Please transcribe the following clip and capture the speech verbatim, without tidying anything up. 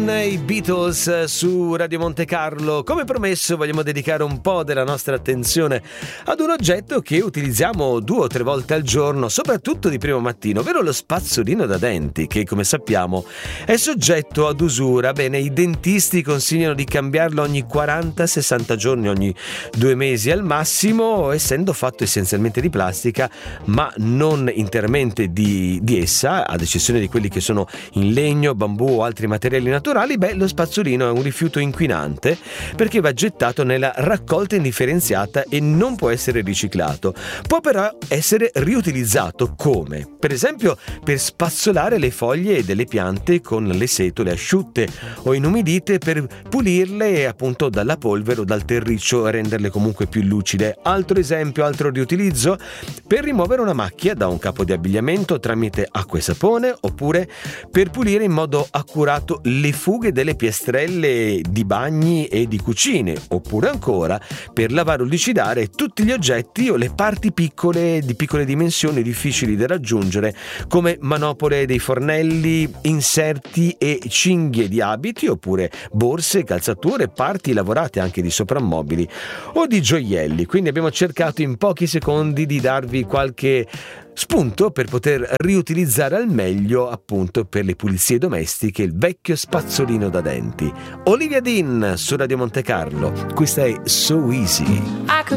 Dean, i Beatles su Radio Monte Carlo. Come promesso vogliamo dedicare un po' della nostra attenzione ad un oggetto che utilizziamo due o tre volte al giorno, soprattutto di primo mattino, ovvero lo spazzolino da denti, che come sappiamo è soggetto ad usura. Bene, i dentisti consigliano di cambiarlo ogni quaranta sessanta giorni, ogni due mesi al massimo, essendo fatto essenzialmente di plastica, ma non interamente di, di essa, ad eccezione di quelli che sono in legno, bambù o altri materiali naturali. Beh, lo spazzolino è un rifiuto inquinante perché va gettato nella raccolta indifferenziata e non può essere riciclato. Può però essere riutilizzato come? Per esempio per spazzolare le foglie delle piante con le setole asciutte o inumidite, per pulirle appunto dalla polvere o dal terriccio e renderle comunque più lucide. Altro esempio, altro riutilizzo, per rimuovere una macchia da un capo di abbigliamento tramite acqua e sapone, oppure per pulire in modo accurato le fughe delle piastrelle di bagni e di cucine, oppure ancora per lavare o lucidare tutti gli oggetti o le parti piccole di piccole dimensioni difficili da raggiungere, come manopole dei fornelli, inserti e cinghie di abiti, oppure borse, calzature, parti lavorate anche di soprammobili o di gioielli. Quindi abbiamo cercato in pochi secondi di darvi qualche spunto per poter riutilizzare al meglio, appunto per le pulizie domestiche, il vecchio spazzolino da denti. Olivia Dean su Radio Monte Carlo, questa è So Easy. I could